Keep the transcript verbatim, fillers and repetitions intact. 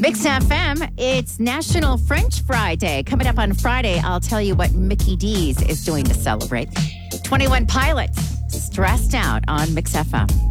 Mix F M, it's National French Fry Day. Coming up on Friday, I'll tell you what Mickey D's is doing to celebrate. twenty-one Pilots, Stressed Out on Mix F M.